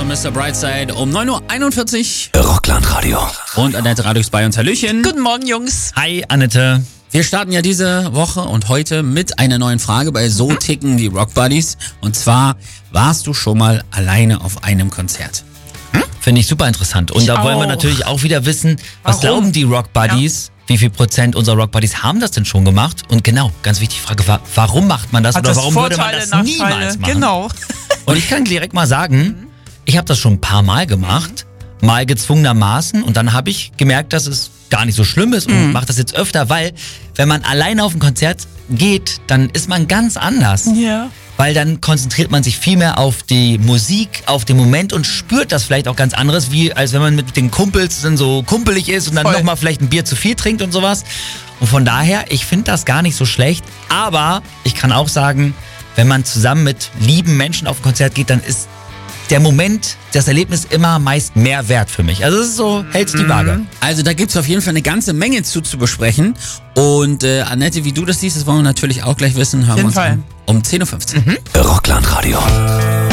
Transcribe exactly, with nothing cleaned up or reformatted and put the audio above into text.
Mister Brightside um neun Uhr einundvierzig. Rockland Radio. Und Annette Radio ist bei uns. Hallöchen. Guten Morgen, Jungs. Hi, Annette. Wir starten ja diese Woche und heute mit einer neuen Frage bei So ticken die Rock Buddies. Und zwar, warst du schon mal alleine auf einem Konzert? Hm? Finde ich super interessant. Und Ich da wollen wir auch. natürlich auch wieder wissen, was Warum? glauben die Rock Buddies? Wie viel Prozent unserer Rock Buddies haben das denn schon gemacht? Und genau, ganz wichtige Frage war, warum macht man das Hat oder das warum würde man Vorteile, das Nachteile? niemals machen? Genau. Und ich kann direkt mal sagen, ich habe das schon ein paar Mal gemacht, mal gezwungenermaßen und dann habe ich gemerkt, dass es gar nicht so schlimm ist und mache das jetzt öfter, weil wenn man alleine auf ein Konzert geht, dann ist man ganz anders. Ja. Weil dann konzentriert man sich viel mehr auf die Musik, auf den Moment und spürt das vielleicht auch ganz anderes, wie als wenn man mit den Kumpels dann so kumpelig ist und dann Voll. nochmal vielleicht ein Bier zu viel trinkt und sowas. Und von daher, ich finde das gar nicht so schlecht. Aber ich kann auch sagen, wenn man zusammen mit lieben Menschen auf ein Konzert geht, dann ist der Moment, das Erlebnis immer meist mehr wert für mich. Also es ist so, hält sich die Waage. Also da gibt's auf jeden Fall eine ganze Menge zu, zu besprechen. Und äh, Annette, wie du das siehst, das wollen wir natürlich auch gleich wissen. Hören jeden wir uns Fall. an um zehn Uhr fünfzehn. Rockland Radio.